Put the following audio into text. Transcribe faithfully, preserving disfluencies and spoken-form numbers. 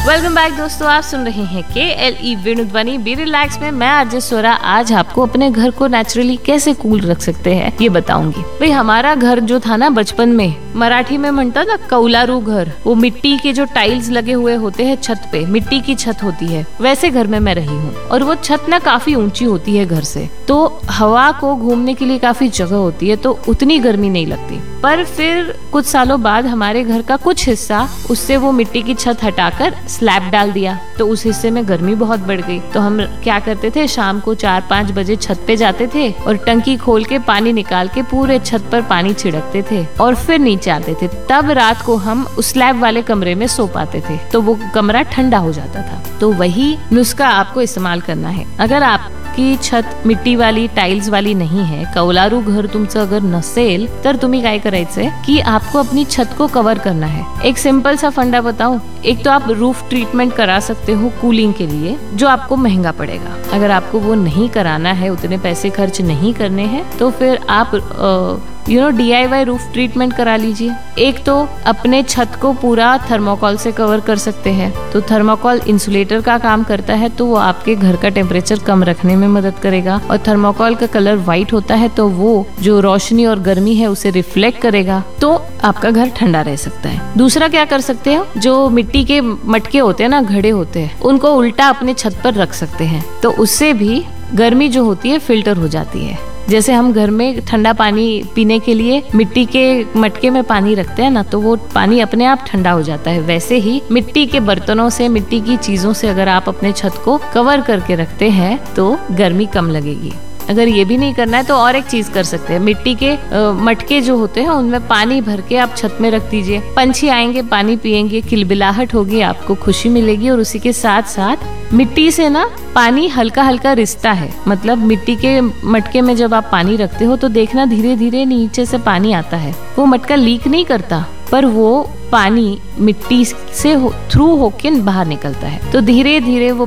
Welcome back दोस्तों, आप सुन रहे हैं के एल ई वेणुध्वनि बी रिलैक्स में। मैं आरजे स्वरा आज आपको अपने घर को नेचुरली कैसे कूल रख सकते हैं ये बताऊंगी। भाई हमारा घर जो था ना बचपन में, मराठी में म्हणता था कौलारू घर, वो मिट्टी के जो टाइल्स लगे हुए होते हैं छत पे, मिट्टी की छत होती है, वैसे घर में मैं रही हूँ। और वो छत ना काफी ऊंची होती है घर से, तो हवा को घूमने के लिए काफी जगह होती है, तो उतनी गर्मी नहीं लगती। पर फिर कुछ सालों बाद हमारे घर का कुछ हिस्सा, उससे वो मिट्टी की छत हटाकर स्लैब डाल दिया, तो उस हिस्से में गर्मी बहुत बढ़ गई। तो हम क्या करते थे, शाम को चार पाँच बजे छत पे जाते थे और टंकी खोल के पानी निकाल के पूरे छत पर पानी छिड़कते थे और फिर नीचे आते थे। तब रात को हम उस स्लैब वाले कमरे में सो पाते थे, तो वो कमरा ठंडा हो जाता था। तो वही नुस्खा आपको इस्तेमाल करना है। अगर आपकी छत मिट्टी वाली टाइल्स वाली नहीं है, कौलारू घर तुमचं अगर नसेल, तर तुम्ही काय करायचंय की आपको अपनी छत को कवर करना है। एक सिंपल सा फंडा बताऊं, एक तो आप रूफ ट्रीटमेंट करा सकते हो कूलिंग के लिए, जो आपको महंगा पड़ेगा। अगर आपको वो नहीं कराना है, उतने पैसे खर्च नहीं करने हैं, तो फिर आप you know D I Y roof treatment करा लीजिए। एक तो अपने छत को पूरा थर्मोकॉल से कवर कर सकते हैं। तो थर्मोकॉल इंसुलेटर का काम करता है, तो वो आपके घर का टेम्परेचर कम रखने में मदद करेगा। और थर्मोकॉल का कलर व्हाइट होता है, तो वो जो रोशनी और गर्मी है उसे रिफ्लेक्ट करेगा, तो आपका घर ठंडा रह सकता है। दूसरा क्या कर सकते हो, जो मिट्टी के मटके होते हैं ना, घड़े होते हैं, उनको उल्टा अपने छत पर रख सकते हैं, तो उससे भी गर्मी जो होती है फिल्टर हो जाती है। जैसे हम घर में ठंडा पानी पीने के लिए मिट्टी के मटके में पानी रखते हैं ना, तो वो पानी अपने आप ठंडा हो जाता है। वैसे ही मिट्टी के बर्तनों से, मिट्टी की चीजों से अगर आप अपने छत को कवर करके रखते हैं तो गर्मी कम लगेगी। अगर ये भी नहीं करना है तो और एक चीज कर सकते हैं, मिट्टी के आ, मटके जो होते हैं उनमें पानी भर के आप छत में रख दीजिए। पंछी आएंगे, पानी पिएंगे, किलबिलाहट होगी, आपको खुशी मिलेगी। और उसी के साथ साथ मिट्टी से ना पानी हल्का हल्का रिसता है। मतलब मिट्टी के मटके में जब आप पानी रखते हो तो देखना धीरे धीरे नीचे से पानी आता है। वो मटका लीक नहीं करता, पर वो पानी मिट्टी से हो, थ्रू होके बाहर निकलता है। तो धीरे धीरे वो